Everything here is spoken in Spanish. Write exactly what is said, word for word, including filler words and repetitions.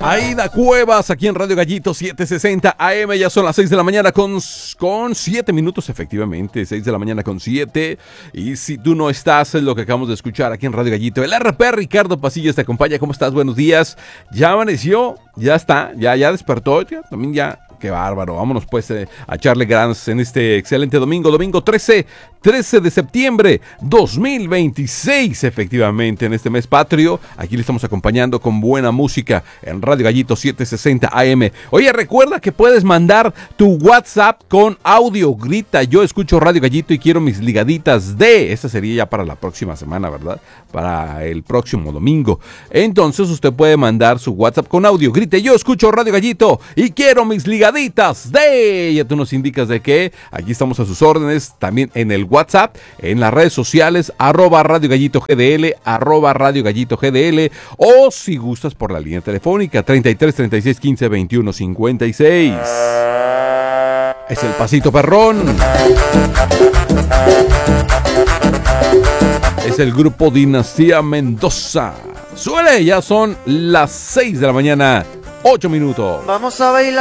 Aida Cuevas, aquí en Radio Gallito setecientos sesenta A M, ya son las seis de la mañana con, con siete minutos, efectivamente, seis de la mañana con siete. Y si tú no estás, es lo que acabamos de escuchar aquí en Radio Gallito. El R P Ricardo Pasillas te acompaña, ¿cómo estás? Buenos días. Ya amaneció, ya está, ya, ya despertó, ya, también ya. Qué bárbaro, vámonos pues eh, a echarle ganas en este excelente domingo, domingo trece, trece de septiembre dos mil veintiséis, efectivamente, en este mes patrio. Aquí le estamos acompañando con buena música en Radio Gallito setecientos sesenta A M. Oye, recuerda que puedes mandar tu WhatsApp con audio, grita, yo escucho Radio Gallito y quiero mis ligaditas de... Esta sería ya para la próxima semana, ¿verdad? Para el próximo domingo. Entonces usted puede mandar su WhatsApp con audio, grite, yo escucho Radio Gallito y quiero mis ligaditas de, ya tú nos indicas de qué. Aquí estamos a sus órdenes, también en el WhatsApp, en las redes sociales, arroba Radio Gallito G D L, arroba Radio Gallito G D L, o si gustas por la línea telefónica, treinta y tres, treinta y seis, quince, veintiuno, cincuenta y seis. Es el Pasito Perrón. Es el grupo Dinastía Mendoza. Suele, ya son las seis de la mañana, ocho minutos. Vamos a bailar.